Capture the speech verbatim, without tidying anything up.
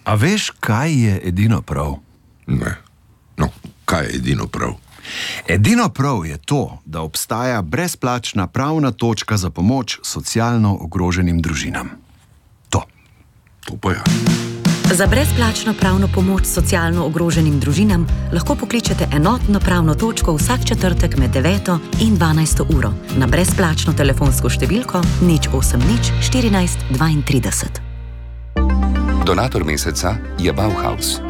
A veš, kaj je edino prav? Ne. No, kaj je edino prav? Edino prav je to, da obstaja brezplačna pravna točka za pomoč socialno ogroženim družinam. To. To pa ja. Za brezplačno pravno pomoč socialno ogroženim družinam lahko pokličete enotno pravno točko vsak četrtek med deveto in dvanajsto uro na brezplačno telefonsko številko nič osem nič štirinajst dvaintrideset. Donator meseca je Bauhaus.